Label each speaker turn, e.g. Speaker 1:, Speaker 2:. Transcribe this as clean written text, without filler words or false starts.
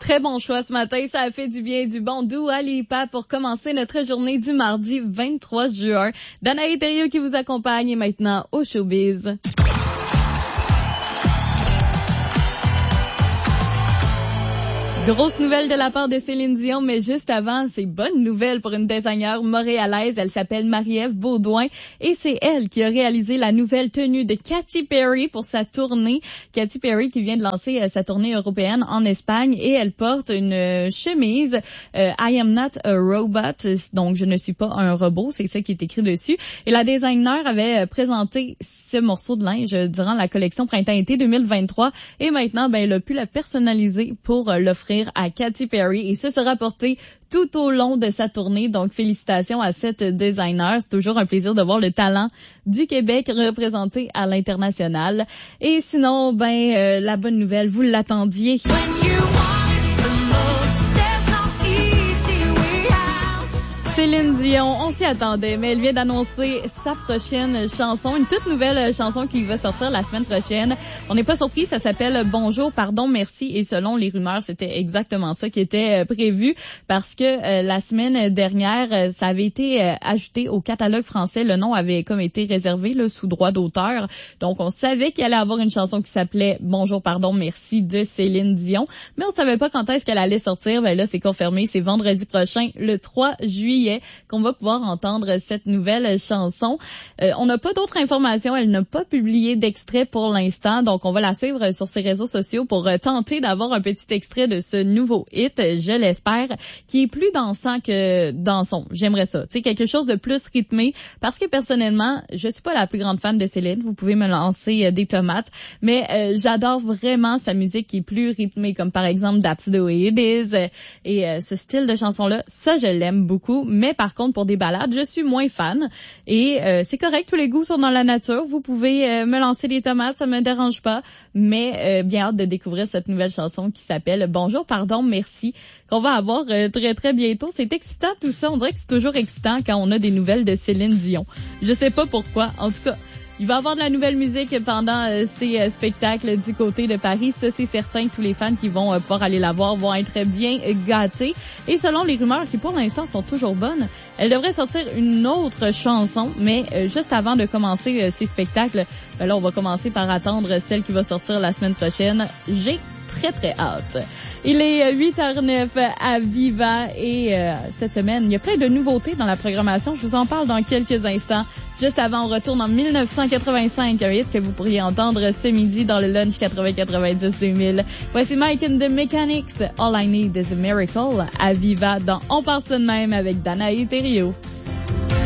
Speaker 1: Très bon choix ce matin, ça a fait du bien, du bon Dua Lipa pour commencer notre journée du mardi 23 juin. Danae Thériault qui vous accompagne maintenant au Showbiz. Grosse nouvelle de la part de Céline Dion, mais juste avant, c'est bonne nouvelle pour une designer montréalaise. Elle s'appelle Marie-Ève Baudouin et c'est elle qui a réalisé la nouvelle tenue de Katy Perry pour sa tournée. Katy Perry qui vient de lancer sa tournée européenne en Espagne et elle porte une chemise I am not a robot, donc je ne suis pas un robot, c'est ça qui est écrit dessus. Et la designer avait présenté ce morceau de linge durant la collection Printemps-été 2023 et maintenant, elle a pu la personnaliser pour l'offrir à Katy Perry et ce sera porté tout au long de sa tournée. Donc, félicitations à cette designer. C'est toujours un plaisir de voir le talent du Québec représenté à l'international. Et sinon, la bonne nouvelle, vous l'attendiez. Céline Dion, on s'y attendait, mais elle vient d'annoncer sa prochaine chanson, une toute nouvelle chanson qui va sortir la semaine prochaine. On n'est pas surpris, ça s'appelle Bonjour, pardon, merci, et selon les rumeurs, c'était exactement ça qui était prévu, parce que la semaine dernière, ça avait été ajouté au catalogue français, le nom avait comme été réservé là, sous droit d'auteur, donc on savait qu'il allait avoir une chanson qui s'appelait Bonjour, pardon, merci de Céline Dion, mais on savait pas quand est-ce qu'elle allait sortir. Là, c'est confirmé, c'est vendredi prochain, le 3 juillet. Qu'on va pouvoir entendre cette nouvelle chanson. On n'a pas d'autres informations. Elle n'a pas publié d'extrait pour l'instant. Donc, on va la suivre sur ses réseaux sociaux pour tenter d'avoir un petit extrait de ce nouveau hit, je l'espère, qui est plus dansant que dansant. J'aimerais ça. Tu sais, quelque chose de plus rythmé. Parce que personnellement, je suis pas la plus grande fan de Céline. Vous pouvez me lancer des tomates. Mais j'adore vraiment sa musique qui est plus rythmée. Comme par exemple That's the Way It Is. Et ce style de chanson-là, ça, je l'aime beaucoup. Mais par contre, pour des ballades, je suis moins fan. Et c'est correct, tous les goûts sont dans la nature. Vous pouvez me lancer des tomates, ça me dérange pas. Mais bien hâte de découvrir cette nouvelle chanson qui s'appelle Bonjour, pardon, merci, qu'on va avoir très très bientôt. C'est excitant tout ça. On dirait que c'est toujours excitant quand on a des nouvelles de Céline Dion. Je sais pas pourquoi. En tout cas, il va y avoir de la nouvelle musique pendant ces spectacles du côté de Paris. Ça, c'est certain. Tous les fans qui vont pouvoir aller la voir vont être bien gâtés. Et selon les rumeurs qui, pour l'instant, sont toujours bonnes, elle devrait sortir une autre chanson. Mais juste avant de commencer ces spectacles, là, on va commencer par attendre celle qui va sortir la semaine prochaine. J'ai très, très hâte. Il est 8h09 à Viva et cette semaine, il y a plein de nouveautés dans la programmation. Je vous en parle dans quelques instants. Juste avant, on retourne en 1985, un hit que vous pourriez entendre ce midi dans le Lunch 80-90-2000. Voici Mike and the Mechanics, All I Need is a Miracle à Viva dans On part ça de même avec Danae Thériault.